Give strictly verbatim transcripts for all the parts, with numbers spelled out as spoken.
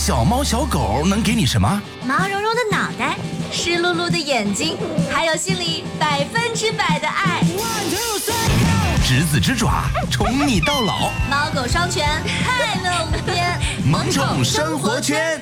小猫小狗能给你什么？ 毛茸茸的脑袋，湿漉漉的眼睛，还有心里百分之百的爱。 执子之爪，宠你到老。 猫狗双全，快乐无边。 萌宠生活圈。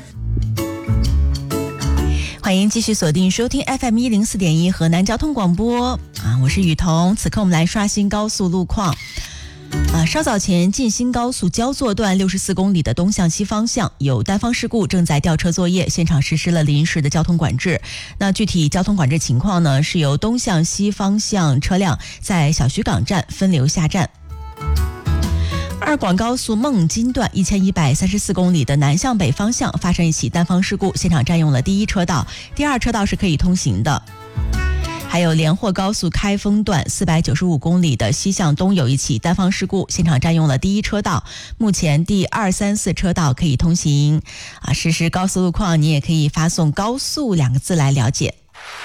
欢迎继续锁定收听 F M 一零四点一河南交通广播啊，我是雨桐。此刻我们来刷新高速路况。啊，稍早前晋新高速焦作段六十四公里的东向西方向有单方事故，正在调车作业，现场实施了临时的交通管制。那具体交通管制情况呢，是由东向西方向车辆在小徐港站分流下站。二广高速孟津段一千一百三十四公里的南向北方向发生一起单方事故，现场占用了第一车道，第二车道是可以通行的。还有连霍高速开封段四百九十五公里的西向东有一起单方事故，现场占用了第一车道，目前第二三四车道可以通行。啊，实时高速路况，你也可以发送高速两个字来了解。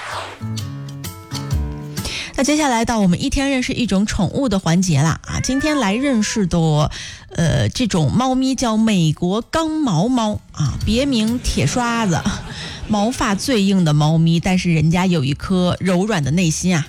那接下来到我们一天认识一种宠物的环节啦啊！今天来认识的呃这种猫咪叫美国钢毛猫啊，别名铁刷子，毛发最硬的猫咪，但是人家有一颗柔软的内心啊。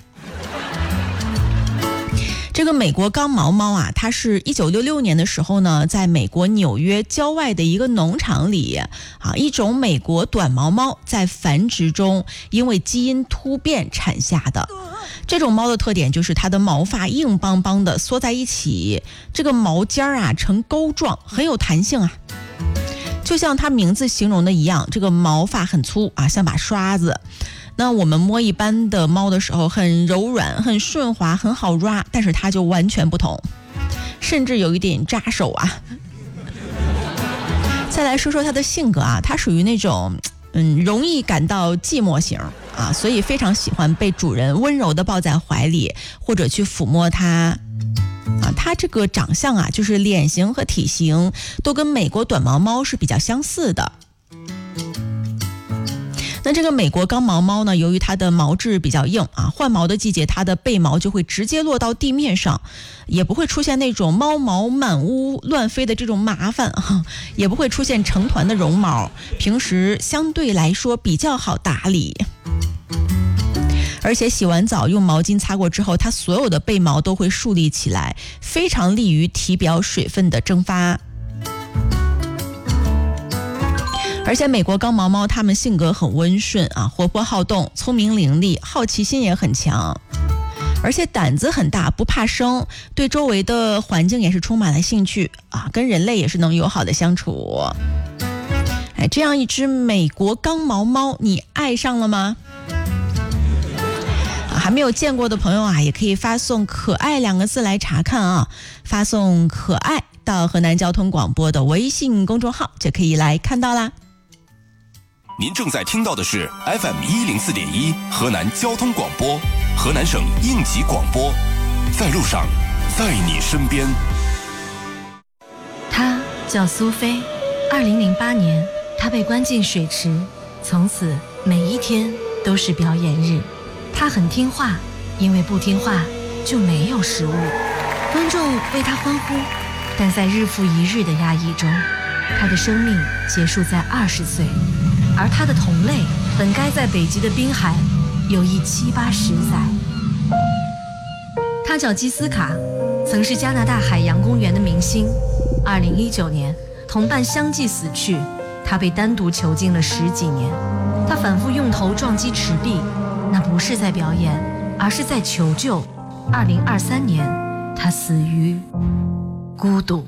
这个美国钢毛猫啊，它是一九六六年的时候呢，在美国纽约郊外的一个农场里啊，一种美国短毛猫在繁殖中因为基因突变产下的。这种猫的特点就是它的毛发硬邦邦的缩在一起，这个毛尖儿啊呈钩状，很有弹性啊。就像它名字形容的一样，这个毛发很粗啊，像把刷子。那我们摸一般的猫的时候很柔软很顺滑很好抓，但是它就完全不同，甚至有一点扎手啊。再来说说它的性格啊，它属于那种嗯容易感到寂寞型啊，所以非常喜欢被主人温柔的抱在怀里，或者去抚摸它啊。它这个长相啊，就是脸型和体型都跟美国短毛猫是比较相似的。那这个美国钢毛猫呢，由于它的毛质比较硬啊，换毛的季节它的背毛就会直接落到地面上，也不会出现那种猫毛满屋乱飞的这种麻烦啊，也不会出现成团的绒毛，平时相对来说比较好打理。而且洗完澡用毛巾擦过之后，它所有的背毛都会竖立起来，非常利于体表水分的蒸发。而且美国钢毛猫它们性格很温顺啊，活泼好动，聪明伶俐，好奇心也很强，而且胆子很大，不怕生，对周围的环境也是充满了兴趣啊，跟人类也是能友好的相处。哎，这样一只美国钢毛猫，你爱上了吗？啊，还没有见过的朋友啊，也可以发送可爱两个字来查看啊，发送可爱到河南交通广播的微信公众号就可以来看到啦。 您正在听到的是 F M 一零四点一河南交通广播，河南省应急广播，在路上，在你身边。 她叫苏菲，二零零八年，她被关进水池，从此每一天都是表演日。她很听话，因为不听话就没有食物。观众为她欢呼，但在日复一日的压抑中，她的生命结束在二十岁。而他的同类本该在北极的冰海游弋七八十载。他叫基斯卡，曾是加拿大海洋公园的明星。二零一九年，同伴相继死去，他被单独囚禁了十几年。他反复用头撞击池壁，那不是在表演，而是在求救。二零二三年，他死于孤独。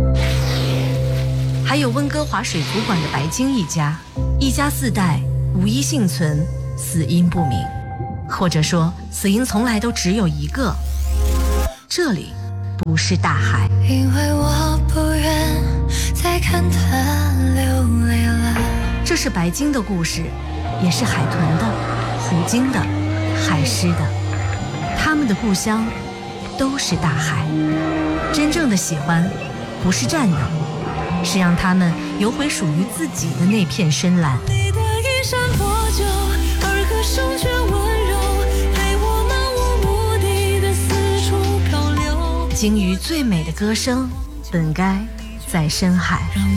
还有温哥华水族馆的白鲸一家，一家四代无一幸存，死因不明，或者说死因从来都只有一个，这里不是大海。 因为我不愿再看它流泪了。 这是白鲸的故事，也是海豚的、虎鲸的、海狮的，他们的故乡都是大海。真正的喜欢不是占有，是让他们游回属于自己的那片深蓝。 你的衣衫破旧，而歌声却温柔，陪我漫无目的的四处漂流。 鲸鱼最美的歌声，本该在深海。